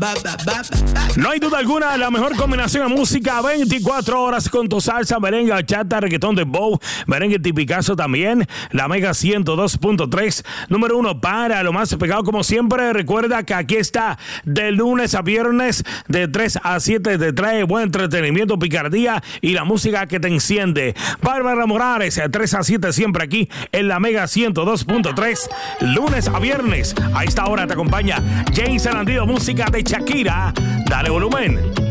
No hay duda alguna, la mejor combinación de música 24 horas con tu salsa, merengue, bachata, reggaetón, dembow, merengue tipicazo también. La Mega 102.3, número 1 para lo más pegado como siempre. Recuerda que aquí está de lunes a viernes de 3 a 7, te trae buen entretenimiento, picardía y la música que te enciende. Bárbara Morales, 3 a 7 siempre aquí en la Mega 102.3, lunes a viernes. A esta hora te acompaña James Arandido, música de Shakira. Dale volumen.